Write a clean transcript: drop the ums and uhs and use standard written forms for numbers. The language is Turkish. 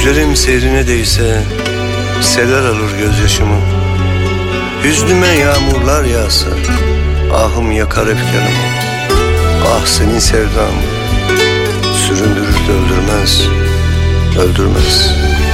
Düşlerim seyrine değse seler alır gözyaşımı. Hüznüme yağmurlar yağsa ahım yakar efkarımı. Ah senin sevdan süründürür de öldürmez, öldürmez.